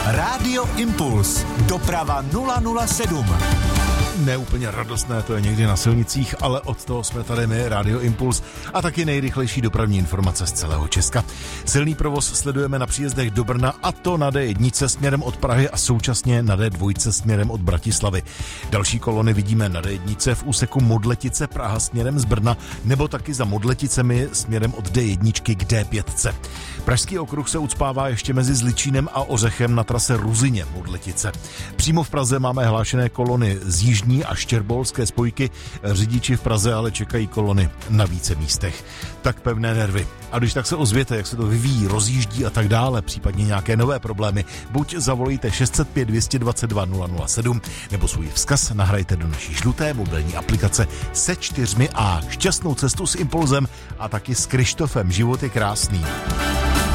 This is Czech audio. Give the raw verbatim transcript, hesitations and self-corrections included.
Rádio Impuls. Doprava nula nula sedm. Neúplně radostné to je někdy na silnicích, ale od toho jsme tady my, Rádio Impuls, a taky nejrychlejší dopravní informace z celého Česka. Silný provoz sledujeme na příjezdech do Brna, a to na D jedna směrem od Prahy a současně na D dva směrem od Bratislavy. Další kolony vidíme na D jedna v úseku Modletice Praha směrem z Brna, nebo taky za Modleticemi směrem od D jedna k D pět. Pražský okruh se ucpává ještě mezi Zličínem a Ořechem na trase Ruzyně Modletice. Přímo v Praze máme hlášené kolony z Jižní a štěrbolské spojky, řidiči v Praze ale čekají kolony na více místech. Tak pevné nervy. A když tak se ozvěte, jak se to vyvíjí, rozjíždí a tak dále, případně nějaké nové problémy, buď zavolejte šest set pět dvě dva dva nula nula sedm, nebo svůj vzkaz nahrajte do naší žluté mobilní aplikace se čtyřmi A. Šťastnou cestu s Impulzem a taky s Krištofem. Život je krásný.